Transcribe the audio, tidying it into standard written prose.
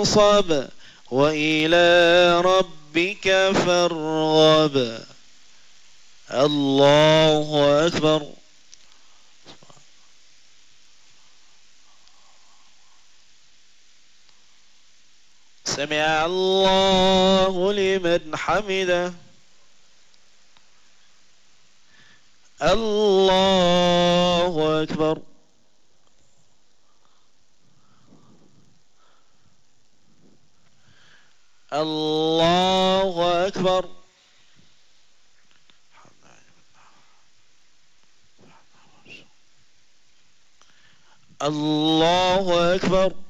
فانصب وإلى ربك فارغب. الله أكبر. سمع الله لمن حمده. الله أكبر. الله أكبر. الله أكبر.